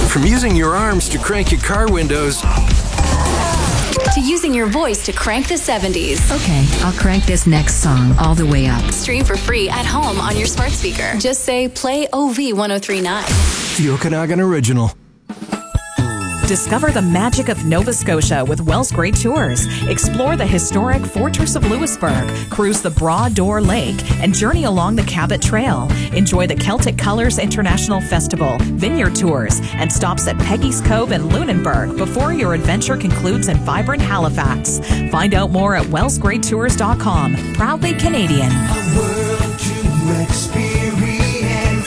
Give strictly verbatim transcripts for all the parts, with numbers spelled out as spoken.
From using your arms to crank your car windows, to using your voice to crank the seventies. Okay, I'll crank this next song all the way up. Stream for free at home on your smart speaker. Just say play O V ten thirty-nine. The Okanagan Original. Discover the magic of Nova Scotia with Wells Great Tours. Explore the historic Fortress of Louisbourg, cruise the Broad Door Lake, and journey along the Cabot Trail. Enjoy the Celtic Colors International Festival, vineyard tours, and stops at Peggy's Cove and Lunenburg before your adventure concludes in vibrant Halifax. Find out more at wells great tours dot com. Proudly Canadian. A world to experience.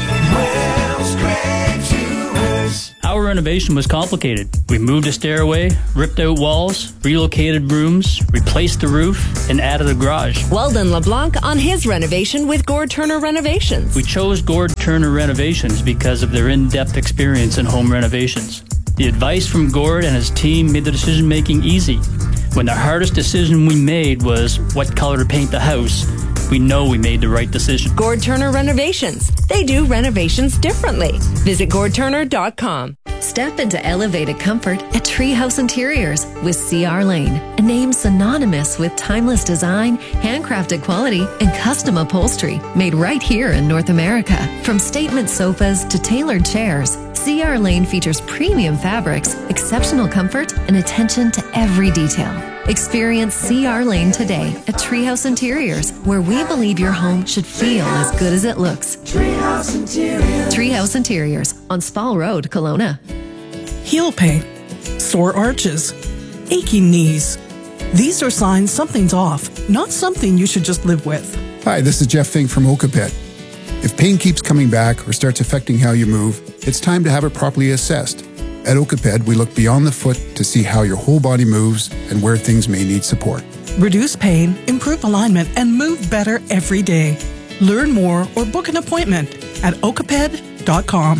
Wells Great Tours. Our renovation was complicated. We moved a stairway, ripped out walls, relocated rooms, replaced the roof, and added a garage. Weldon LeBlanc on his renovation with Gord Turner Renovations. We chose Gord Turner Renovations because of their in-depth experience in home renovations. The advice from Gord and his team made the decision-making easy. When the hardest decision we made was what color to paint the house, we know we made the right decision. Gord Turner Renovations. They do renovations differently. Visit gord turner dot com. Step into elevated comfort at Treehouse Interiors with C R Lane, a name synonymous with timeless design, handcrafted quality, and custom upholstery made right here in North America. From statement sofas to tailored chairs, C R Lane features premium fabrics, exceptional comfort, and attention to every detail. Experience C R Lane today at Treehouse Interiors, where we believe your home should feel as good as it looks. Treehouse Interiors. Treehouse Interiors on Spall Road, Kelowna. Heel pain, sore arches, aching knees. These are signs something's off, not something you should just live with. Hi, this is Jeff Fink from Okapet. If pain keeps coming back or starts affecting how you move, it's time to have it properly assessed. At Okaped, we look beyond the foot to see how your whole body moves and where things may need support. Reduce pain, improve alignment, and move better every day. Learn more or book an appointment at okaped dot com.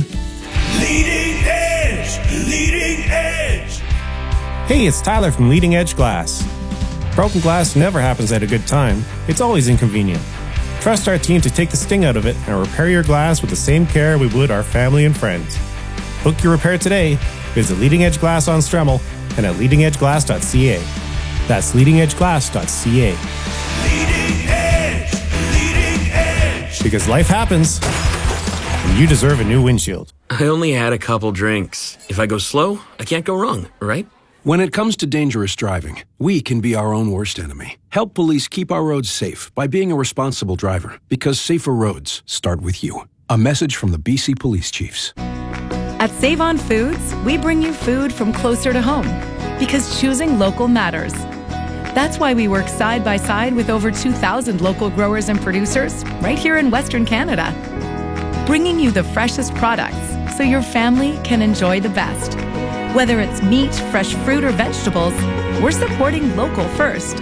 Leading Edge! Leading Edge! Hey, it's Tyler from Leading Edge Glass. Broken glass never happens at a good time. It's always inconvenient. Trust our team to take the sting out of it and repair your glass with the same care we would our family and friends. Book your repair today. Visit Leading Edge Glass on Stremmel and at leading edge glass dot c a. That's leading edge glass dot c a. Leading Edge! Leading Edge! Because life happens, and you deserve a new windshield. I only had a couple drinks. If I go slow, I can't go wrong, right? When it comes to dangerous driving, we can be our own worst enemy. Help police keep our roads safe by being a responsible driver, because safer roads start with you. A message from the B C Police Chiefs. At Save On Foods, we bring you food from closer to home, because choosing local matters. That's why we work side by side with over two thousand local growers and producers right here in Western Canada, bringing you the freshest products so your family can enjoy the best. Whether it's meat, fresh fruit, or vegetables, we're supporting local first.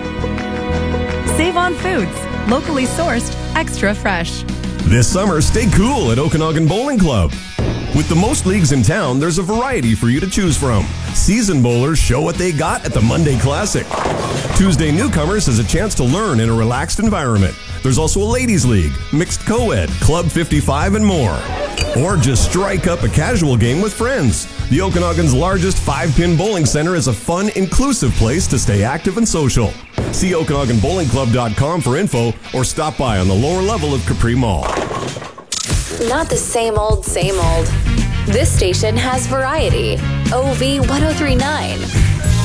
Save On Foods, locally sourced, extra fresh. This summer, stay cool at Okanagan Bowling Club. With the most leagues in town, there's a variety for you to choose from. Seasoned bowlers show what they got at the Monday Classic. Tuesday newcomers has a chance to learn in a relaxed environment. There's also a ladies' league, mixed co-ed, Club fifty-five, and more. Or just strike up a casual game with friends. The Okanagan's largest five-pin bowling center is a fun, inclusive place to stay active and social. See okanagan bowling club dot com for info or stop by on the lower level of Capri Mall. Not the same old, same old. This station has variety. O V ten thirty-nine.